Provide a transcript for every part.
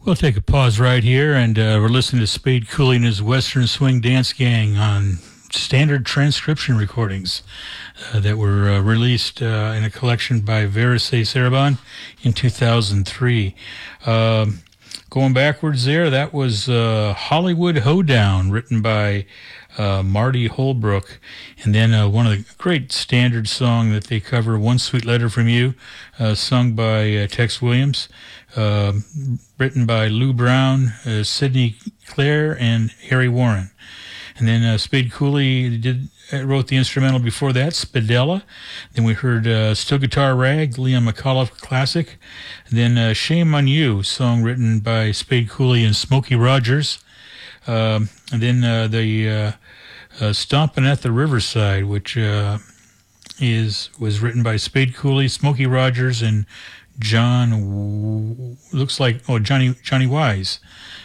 We'll take a pause right here, and we're listening to Spade Cooley and his Western Swing Dance Gang on standard transcription recordings that were released in a collection by Verasay Sarabon in 2003. Going backwards there, that was Hollywood Hoedown, written by Marty Holbrook. And then one of the great standard song that they cover, One Sweet Letter From You, sung by Tex Williams, written by Lou Brown, Sidney Clare, and Harry Warren. And then Spade Cooley wrote the instrumental before that, Spadella. Then we heard Still Guitar Rag, Leon McAuliffe classic. And then Shame on You, song written by Spade Cooley and Smokey Rogers. And then the Stompin' at the Riverside, which was written by Spade Cooley, Smokey Rogers, and Johnny Wise.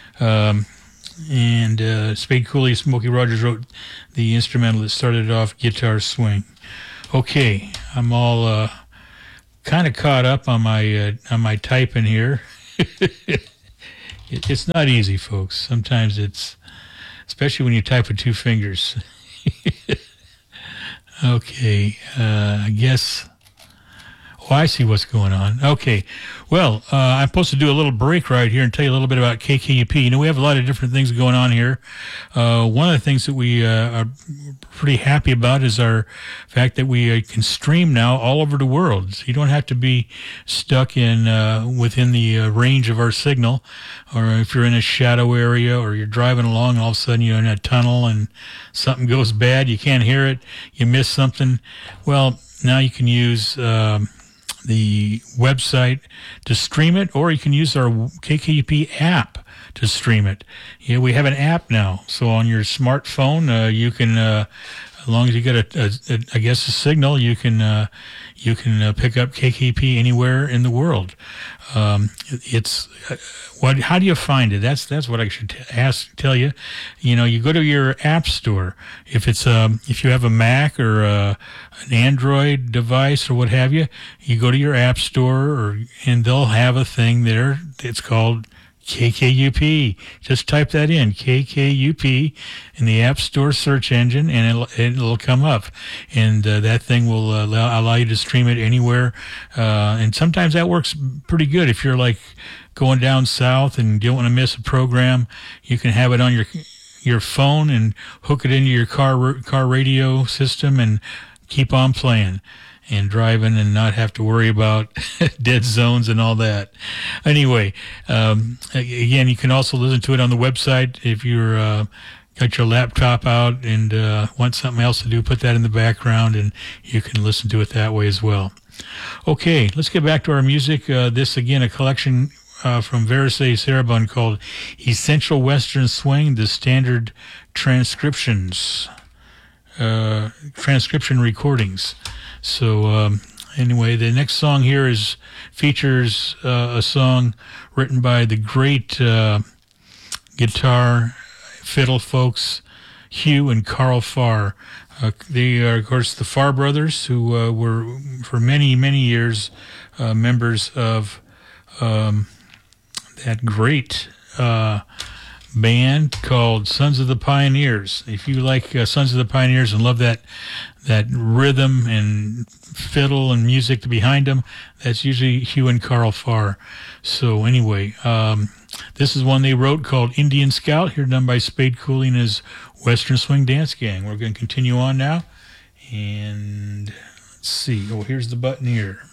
And Spade Cooley, Smokey Rogers wrote the instrumental that started off Guitar Swing. Okay, I'm all kind of caught up on my typing here. It's not easy, folks. Sometimes especially when you type with two fingers. Okay, I guess. Oh, I see what's going on. Okay. Well, I'm supposed to do a little break right here and tell you a little bit about KKUP. You know, we have a lot of different things going on here. One of the things that we are pretty happy about is our fact that we can stream now all over the world. So you don't have to be stuck within the range of our signal, or if you're in a shadow area or you're driving along and all of a sudden you're in a tunnel and something goes bad, you can't hear it, you miss something. Well, now you can use the website to stream it, or you can use our KKUP app to stream it. Yeah, we have an app now, so on your smartphone, you can, as long as you get a signal, you can pick up KKUP anywhere in the world. How do you find it? That's what I should tell you. You know, you go to your app store. If you have a Mac or an Android device or what have you, you go to your app store, and they'll have a thing there. It's called KKUP. Just type that in, KKUP, in the App Store search engine, and it'll come up. And that thing will allow you to stream it anywhere. And sometimes that works pretty good. If you're like going down south and you don't want to miss a program, you can have it on your phone and hook it into your car radio system and keep on playing and driving and not have to worry about dead zones and all that. Anyway, again, you can also listen to it on the website. If you're got your laptop out and want something else to do, put that in the background and you can listen to it that way as well. Okay, let's get back to our music. This, again, a collection from Verasay Sarabon called Essential Western Swing, the Standard Transcription Recordings. So anyway, the next song here features a song written by the great guitar fiddle folks Hugh and Carl Farr. They are, of course, the Farr brothers, who were for many, many years members of that great band called Sons of the Pioneers. If you like Sons of the Pioneers and love that rhythm and fiddle and music behind them, that's usually Hugh and Carl Farr. So anyway, this is one they wrote called Indian Scout, here done by Spade Cooley and his Western Swing Dance Gang. We're going to continue on now, and let's see. Oh, here's the button here.